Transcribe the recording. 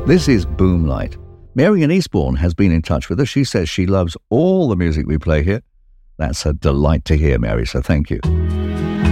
This is Boomlight. Mary in Eastbourne has been in touch with us. She says she loves all the music we play here. That's a delight to hear, Mary, so thank you.